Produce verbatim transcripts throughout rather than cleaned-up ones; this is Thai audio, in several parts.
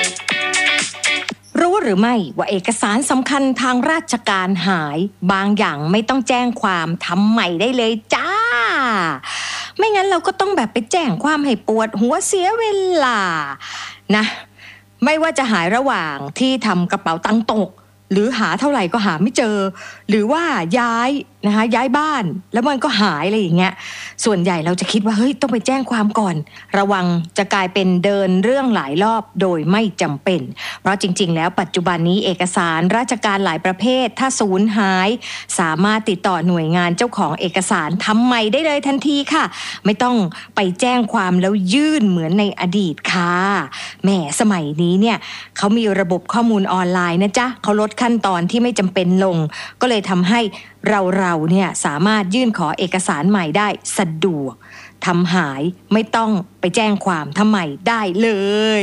รู้หรือไม่ว่าเอกสารสำคัญทางราชการหายบางอย่างไม่ต้องแจ้งความทำใหม่ได้เลยจ้าไม่งั้นเราก็ต้องแบบไปแจ้งความให้ปวดหัวเสียเวลานะไม่ว่าจะหายระหว่างที่ทำกระเป๋าตังค์ตกหรือหาเท่าไหร่ก็หาไม่เจอหรือว่าย้ายนะคะย้ายบ้านแล้วมันก็หายอะไรอย่างเงี้ยส่วนใหญ่เราจะคิดว่าเฮ้ยต้องไปแจ้งความก่อนระวังจะกลายเป็นเดินเรื่องหลายรอบโดยไม่จำเป็นเพราะจริงๆแล้วปัจจุบันนี้เอกสารราชการหลายประเภทถ้าสูญหายสามารถติดต่อหน่วยงานเจ้าของเอกสารทำใหม่ได้เลยทันทีค่ะไม่ต้องไปแจ้งความแล้วยื่นเหมือนในอดีตค่ะแหมสมัยนี้เนี่ยเขามีระบบข้อมูลออนไลน์นะจ๊ะเขาลดขั้นตอนที่ไม่จำเป็นลงก็เลยทำให้เราเราเนี่ยสามารถยื่นขอเอกสารใหม่ได้สะดวกทำหายไม่ต้องไปแจ้งความทำใหม่ได้เลย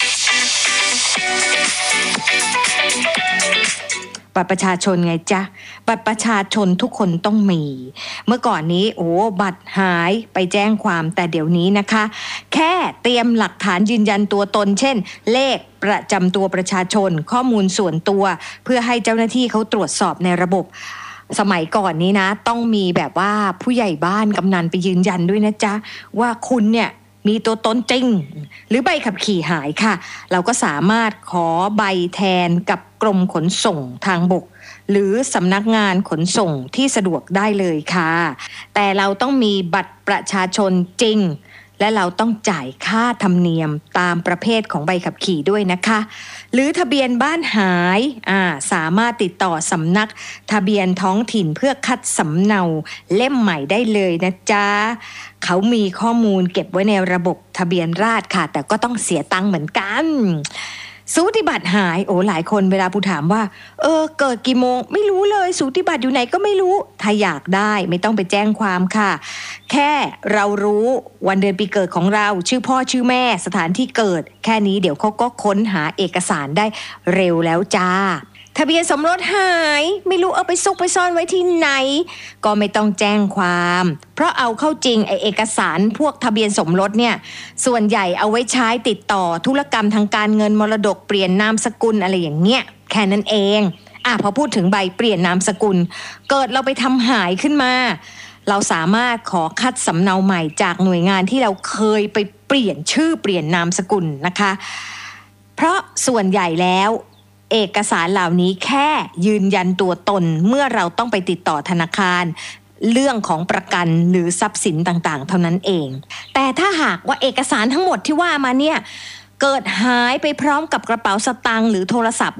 บัตรประชาชนไงจ๊ะบัตรประชาชนทุกคนต้องมีเมื่อก่อนนี้โอ้บัตรหายไปแจ้งความแต่เดี๋ยวนี้นะคะแค่เตรียมหลักฐานยืนยันตัวตนเช่นเลขประจำตัวประชาชนข้อมูลส่วนตัวเพื่อให้เจ้าหน้าที่เขาตรวจสอบในระบบสมัยก่อนนี้นะต้องมีแบบว่าผู้ใหญ่บ้านกำนันไปยืนยันด้วยนะจ๊ะว่าคุณเนี่ยมีตัวตนจริงหรือใบขับขี่หายค่ะเราก็สามารถขอใบแทนกับกรมขนส่งทางบกหรือสำนักงานขนส่งที่สะดวกได้เลยค่ะแต่เราต้องมีบัตรประชาชนจริงและเราต้องจ่ายค่าธรรมเนียมตามประเภทของใบขับขี่ด้วยนะคะหรือทะเบียนบ้านหายอ่าสามารถติดต่อสำนักทะเบียนท้องถิ่นเพื่อคัดสำเนาเล่มใหม่ได้เลยนะจ๊ะเขามีข้อมูลเก็บไว้ในระบบทะเบียนราษฎร์ค่ะแต่ก็ต้องเสียตังค์เหมือนกันสูติบัตรหายโอ้หลายคนเวลาผู้ถามว่าเออเกิดกี่โมงไม่รู้เลยสูติบัตรอยู่ไหนก็ไม่รู้ถ้าอยากได้ไม่ต้องไปแจ้งความค่ะแค่เรารู้วันเดือนปีเกิดของเราชื่อพ่อชื่อแม่สถานที่เกิดแค่นี้เดี๋ยวเขาก็ค้นหาเอกสารได้เร็วแล้วจ้าทะเบียนสมรสหายไม่รู้เอาไปซุกไปซ่อนไว้ที่ไหนก็ไม่ต้องแจ้งความเพราะเอาเข้าจริงไอเอกสารพวกทะเบียนสมรสเนี่ยส่วนใหญ่เอาไว้ใช้ติดต่อธุรกรรมทางการเงินมรดกเปลี่ยนนามสกุลอะไรอย่างเงี้ยแค่นั้นเองอ่ะพอพูดถึงใบเปลี่ยนนามสกุลเกิดเราไปทำหายขึ้นมาเราสามารถขอคัดสำเนาใหม่จากหน่วยงานที่เราเคยไปเปลี่ยนชื่อเปลี่ยนนามสกุลนะคะเพราะส่วนใหญ่แล้วเอกสารเหล่านี้แค่ยืนยันตัวตนเมื่อเราต้องไปติดต่อธนาคารเรื่องของประกันหรือทรัพย์สินต่างๆเท่านั้นเองแต่ถ้าหากว่าเอกสารทั้งหมดที่ว่ามาเนี่ยเกิดหายไปพร้อมกับกระเป๋าสตางค์หรือโทรศัพท์